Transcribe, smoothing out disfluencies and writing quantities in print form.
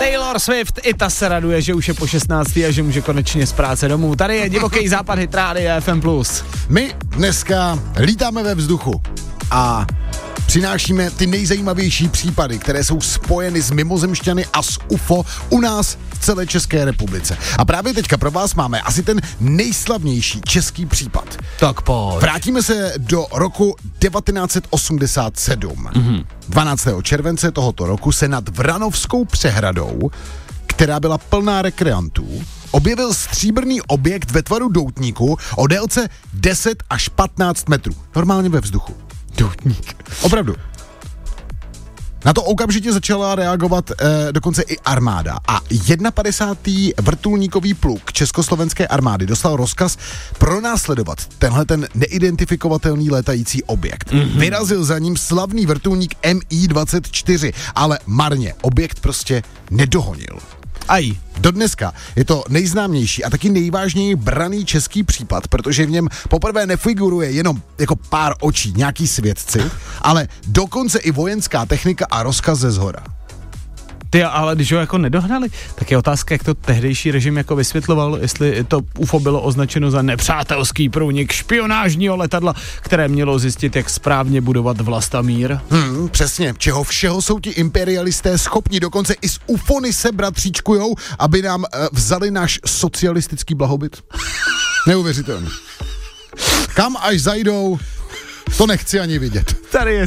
Taylor Swift, i ta se raduje, že už je po 16. a že může konečně z práce domů. Tady je Divoký západ, hit rádia FM+. My dneska lítáme ve vzduchu a přinášíme ty nejzajímavější případy, které jsou spojeny s mimozemšťany a s UFO u nás v celé České republice. A právě teďka pro vás máme asi ten nejslavnější český případ. Tak pojď. Vrátíme se do roku 1987. 12. července tohoto roku se nad Vranovskou přehradou, která byla plná rekreantů, objevil stříbrný objekt ve tvaru doutníku o délce 10 až 15 metrů. Normálně ve vzduchu. Doutník. Opravdu. Na to okamžitě začala reagovat dokonce i armáda a 51. vrtulníkový pluk Československé armády dostal rozkaz pronásledovat tenhle ten neidentifikovatelný létající objekt. Vyrazil za ním slavný vrtulník Mi-24, ale marně. Objekt prostě nedohonil. Aj. Dodneska je to nejznámější a taky nejvážněji braný český případ, protože v něm poprvé nefiguruje jenom jako pár očí, nějaký svědci, ale dokonce i vojenská technika a rozkaz ze zhora. Ty, ale když ho jako nedohnali, tak je otázka, jak to tehdejší režim jako vysvětloval, jestli to UFO bylo označeno za nepřátelský průnik špionážního letadla, které mělo zjistit, jak správně budovat vlast a mír. Přesně, čeho všeho jsou ti imperialisté schopni, dokonce i z UFOny se bratříčkujou, aby nám vzali náš socialistický blahobyt. Neuvěřitelný. Kam až zajdou, to nechci ani vidět. Tady je